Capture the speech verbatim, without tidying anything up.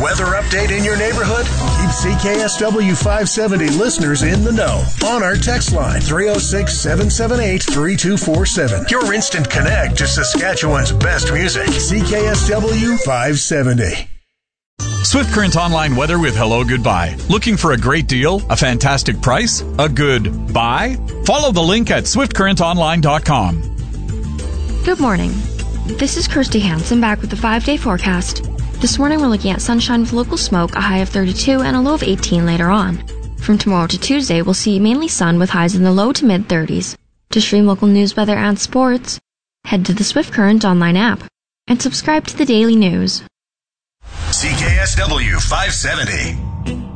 weather update in your neighborhood? Keep C K S W five seventy listeners in the know on our text line three oh six, seven seven eight, three two four seven. Your instant connect to Saskatchewan's best music. C K S W five seventy. Swift Current Online weather with Hello Goodbye. Looking for a great deal? A fantastic price? A good buy? Follow the link at swift current online dot com. Good morning. This is Kirsty Hansen back with the five-day forecast. This morning we're looking at sunshine with local smoke, a high of thirty-two and a low of eighteen later on. From tomorrow to Tuesday, we'll see mainly sun with highs in the low to mid-thirties. To stream local news, weather, and sports, head to the Swift Current Online app and subscribe to the daily news. C K S W five seventy.